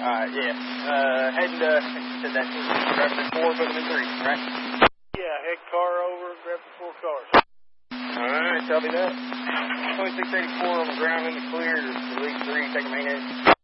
Yeah. Heading to, said that grab the 4, put them in 3, right? Yeah, head car over, grab the 4 cars. Alright, copy that. 2684 on the ground in the clear, release 3, take a main head.